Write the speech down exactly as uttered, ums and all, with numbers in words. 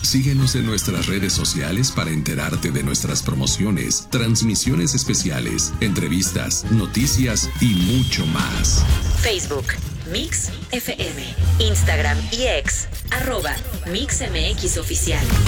Síguenos en nuestras redes sociales para enterarte de nuestras promociones, transmisiones especiales, entrevistas, noticias y mucho más. Facebook, Mix F M. Instagram y X, arroba MixMX Oficial.